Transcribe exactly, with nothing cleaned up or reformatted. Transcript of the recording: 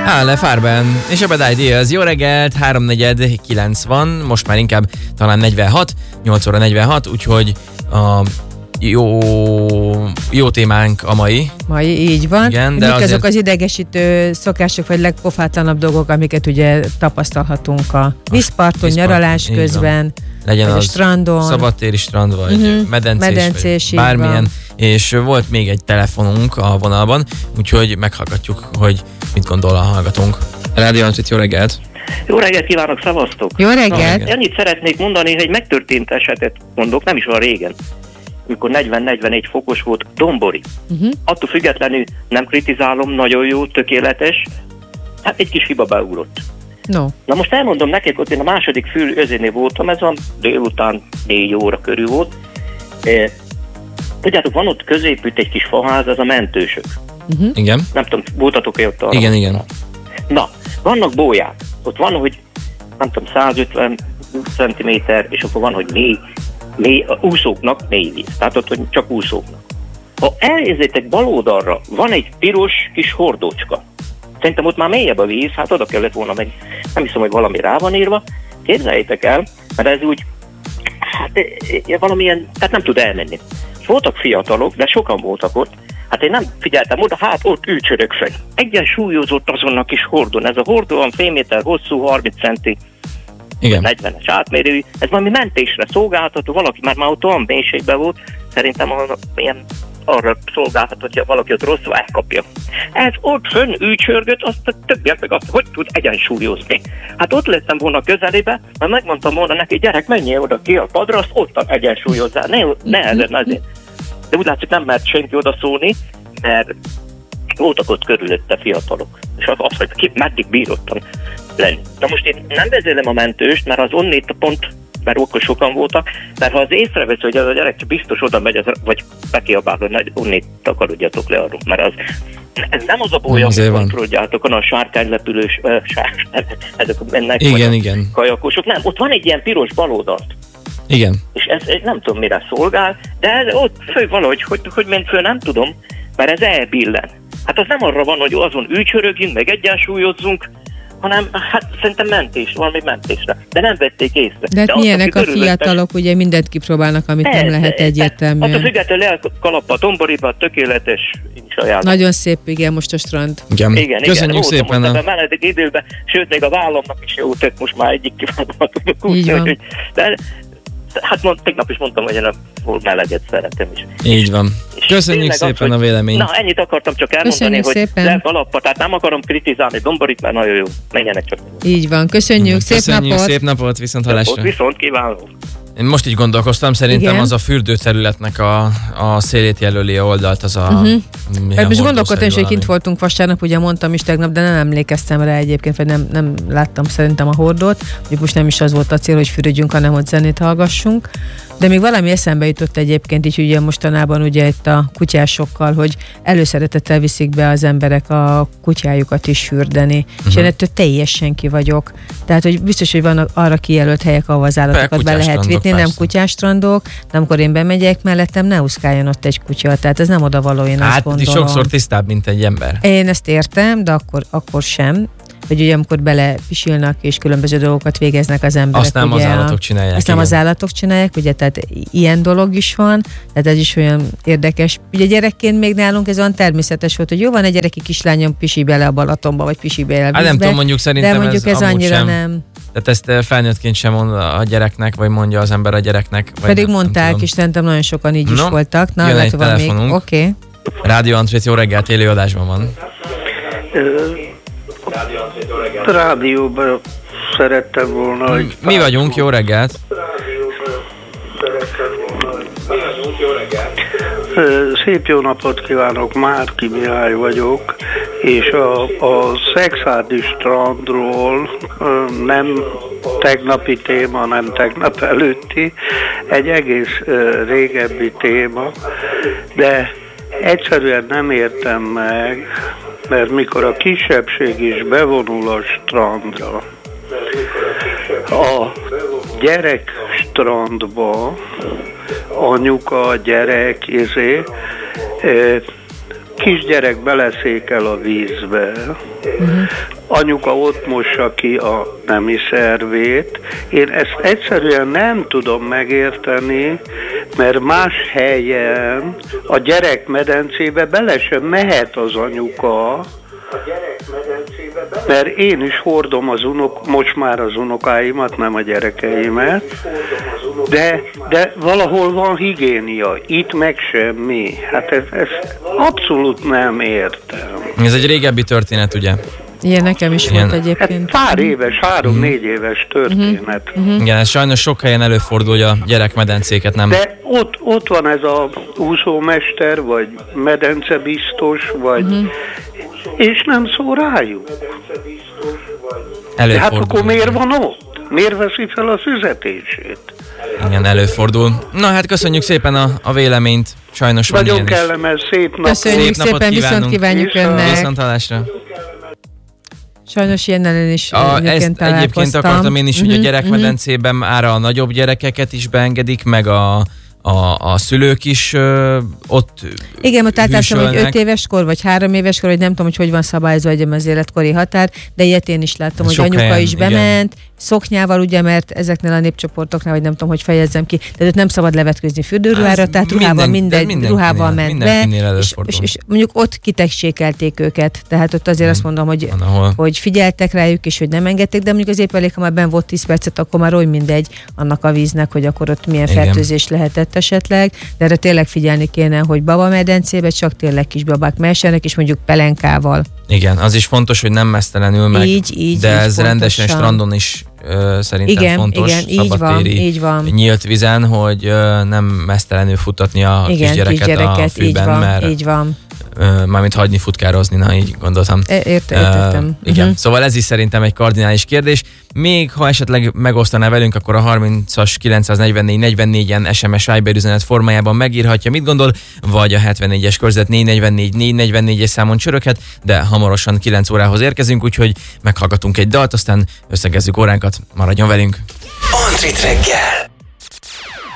Ale Farben és a Bad Ideas. Jó reggelt, háromnegyed kilenc van, most már inkább talán negyvenhat, nyolc óra negyvenhat, úgyhogy a jó, jó témánk a mai. Mai, így van. Igen, de mik azért... azok az idegesítő szokások, vagy legpofátlanabb dolgok, amiket ugye tapasztalhatunk a vízparton, a nyaralás közben, legyen vagy az a strandon. Szabadtéri strand, vagy uh-huh. medencés, medencés vagy bármilyen. És volt még egy telefonunk a vonalban, úgyhogy meghallgatjuk, hogy mit gondol a hallgatónk. Rádió Antrit, jó reggelt! Jó reggelt kívánok, szavaztok! Jó reggelt! Na, ennyit szeretnék mondani, hogy egy megtörtént esetet mondok, nem is van régen, amikor negyven-negyvenegy fokos volt Dombori. Uh-huh. Attól függetlenül nem kritizálom, nagyon jó, tökéletes, hát egy kis hiba beugrott. No. Na most elmondom nekik, hogy én a második fül özénél voltam, ez a délután négy óra körül volt. E, tudjátok, van ott középült egy kis faház, ez a mentősök. Uh-huh. Igen. Nem tudom, voltatok-e ott arra? Igen, igen. Na, vannak bóják. Ott van, hogy nem tudom, százötven centiméter, és akkor van, hogy mély, mély úszóknak mély víz. Tehát ott, hogy csak úszóknak. Ha elnézzétek bal oldalra, van egy piros kis hordócska. Szerintem ott már mélyebb a víz, hát oda kellett volna meg, nem hiszem, hogy valami rá van írva. Képzeljétek el, mert ez úgy, hát valamilyen, tehát nem tud elmenni. Voltak fiatalok, de sokan voltak ott. Hát én nem figyeltem oda, hát ott ülcsörök fel. Egyensúlyozott azon a kis hordón. Ez a hordó van fél méter hosszú, harminc centi, igen. negyvenes átmérőjű. Ez valami mentésre szolgáltató, valaki már már ott olyan mélységben volt, szerintem ilyen arra szolgáltat, hogyha valaki ott rosszul elkapja. Ez ott fönn ülcsörgött, azt a többiek meg azt, hogy tud egyensúlyozni. Hát ott lettem volna közelébe, mert megmondtam volna neki, gyerek, menjél oda ki a padra, azt ott egyensúlyozzál, ne, ne ezen azért. De úgy látszik, nem mert senki oda szólni, mert voltak ott körülötte fiatalok. És az azt, hogy ki meddig bírottam lenni. Na most én nem vezélem a mentőst, mert az onnét a pont, mert akkor sokan voltak, mert ha az észrevesz, hogy az a gyerek biztos oda megy, vagy bekiabál, hogy onnét takarodjatok le arról, mert az, ez nem az a bója, amit kontrolljátok, hanem a sárkánylepülős, uh, sár, ezek mennek, igen, igen. kajakosok. Nem, ott van egy ilyen piros baloldalt. Igen. És ez, ez nem tudom, mire szolgál, de ez ott fő valahogy, hogy, hogy ment föl, nem tudom, mert ez elbillen. Hát az nem arra van, hogy azon ülcsörögjünk, meg egyensúlyozzunk, hanem hát szerintem mentés, valami mentésre. De nem vették észre. De hát de milyenek a fiatalok, ugye mindent kipróbálnak, amit ez, nem lehet egyértelműen. Hát a függetlenül elkalappa a Domboriba, tökéletes, is ajánlom. Nagyon szép, igen, most a strand. Igen, igen. Köszönjük igen. szépen. Most a menetek időben, sőt, még a vállamnak is jó tett, most már egyik kívánhatunk. Így van. De hát mond, tegnap is mondtam, hogy én a meleget szeretem is. Így van. És köszönjük szépen az, hogy, a véleményt. Na, ennyit akartam csak elmondani, köszönjük hogy legalappa, tehát nem akarom kritizálni Domborit, mert nagyon jó. Menjenek csak. Így van. Köszönjük, szép köszönjük, napot. Szép napot, viszont hallásra. Viszont kívánok. Én most így gondolkoztam, szerintem igen. Az a fürdőterületnek a, a szélét jelöli oldalt, az a... Uh-huh. Hát most gondolkodtam is, hogy kint voltunk vasárnap, ugye mondtam is tegnap, de nem emlékeztem rá egyébként, vagy nem, nem láttam szerintem a hordót, hogy most nem is az volt a cél, hogy fürödjünk, hanem hogy zenét hallgassunk. De még valami eszembe jutott egyébként így ugye mostanában ugye itt a kutyásokkal, hogy előszeretettel viszik be az emberek a kutyájukat is fürdeni. Uh-huh. És én ettől teljesen ki vagyok. Tehát, hogy biztos, hogy vannak arra kijelölt helyek, ahol az állatokat be lehet vinni, nem kutyástrandok, de amikor én bemegyek mellettem, ne úszkáljon ott egy kutya. Tehát ez nem odavaló, én hát, azt gondolom. Hát sokszor tisztább, mint egy ember. Én ezt értem, de akkor, akkor sem. Hogy ugye amikor belepisilnak és különböző dolgokat végeznek az emberek. Azt nem ugye, az állatok csinálják. Azt nem az állatok csinálják, ugye, tehát ilyen dolog is van, tehát ez is olyan érdekes. Ugye gyerekként még nálunk ez olyan természetes volt, hogy jó van, egy gyereki kislányom pisi bele a Balatonba, vagy pisi bele a vízbe. Hát nem tudom, mondjuk szerintem de mondjuk ez, ez annyira sem. nem. Tehát ezt felnőttként sem mond a gyereknek, vagy mondja az ember a gyereknek. Vagy Pedig nem, mondták, nem és szerintem nagyon sokan így no, is voltak. Na, jön egy telefonunk. Oké. Okay. Rádió Antrit, jó reggelt, élő adásban van. Rádióban szerettem volna, hogy... Mi vagyunk, jó reggelt! Szép jó napot kívánok, Márki Mihály vagyok, és a, a Szekszárdi strandról nem tegnapi téma, nem tegnap előtti, egy egész régebbi téma, de egyszerűen nem értem meg, mert mikor a kisebbség is bevonul a strandra, a gyerek strandba, anyuka, gyerek, izé, kisgyerek beleszékel a vízbe, uh-huh. anyuka ott mossa ki a nemi szervét. Én ezt egyszerűen nem tudom megérteni, mert más helyen a gyerekmedencébe bele sem mehet az anyuka, mert én is hordom az unok, most már az unokáimat, nem a gyerekeimet, de, de valahol van higiénia, itt meg semmi. Hát ez, ez abszolút nem értem. Ez egy régebbi történet, ugye? Igen, nekem is Igen. volt egyébként. Hát pár éves, három-négy éves történet. Uh-huh. Igen, ez sajnos sok helyen előfordul, hogy a gyerekmedencéket nem... De ott, ott van ez a úszómester, vagy medencebiztos, vagy... Uh-huh. És nem szól rájuk. De hát akkor miért van ott? Miért veszi fel a füzetését? Igen, előfordul. Na hát köszönjük szépen a, a véleményt. Sajnos van nagyon ilyen kellemes, szép nap. Köszönjük szép napot szépen, kívánunk. viszont kívánjuk önnek. Viszontlátásra. Sajnos ilyen ellen is A, ezt egyébként akartam én is, hogy a uh-huh, gyerekmedencében már a nagyobb gyerekeket is beengedik, meg a A, a szülők is ö, ott igen, mert átlátszom, hogy öt éves kor, vagy három éves kor, hogy nem tudom, hogy hogy van szabályozva az életkori határ, de ilyet én is láttam, hogy anyuka helyen, is bement, igen. Szoknyával, ugye, mert ezeknél a népcsoportoknál, vagy nem tudom, hogy fejezzem ki, de ott nem szabad levetkőzni fürdőruhára, tehát ruhával minden, minden ruhával ment be, és, és, és mondjuk ott kitegsékelték őket, tehát ott azért hmm. azt mondom, hogy, hogy figyeltek rájuk, és hogy nem engedték, de mondjuk az épp elég, ha már benn volt tíz percet, akkor már oly mindegy annak a víznek, hogy akkor ott milyen igen. fertőzés lehetett esetleg, de erre tényleg figyelni kéne, hogy babamedencébe csak tényleg kisbabák mehessenek, és mondjuk pelenkával. Igen, az is fontos, hogy nem mesztelenül meg, így, így, de így ez pontosan. Rendesen strandon is ö, szerintem igen, fontos, igen, így van, így van. nyílt vizen, hogy ö, nem mesztelenül futtatni a igen, kisgyereket, kisgyereket a fűben, így van, mert így van. Ö, mármint hagyni futkározni, na így gondoltam. Ért, értettem. Uh, igen, uh-huh. Szóval ez is szerintem egy kardinális kérdés. Még ha esetleg megosztaná velünk, akkor a harmincas kilencszáznegyvennégy negyvennégyen es em es Viber üzenet formájában megírhatja, mit gondol, vagy a hetvennégyes körzet négy negyvennégy négy negyvennégyes számon csöröghet, de hamarosan kilenc órához érkezünk, úgyhogy meghallgatunk egy dalt, aztán összegezzük óránkat, maradjon velünk. Antrit reggel.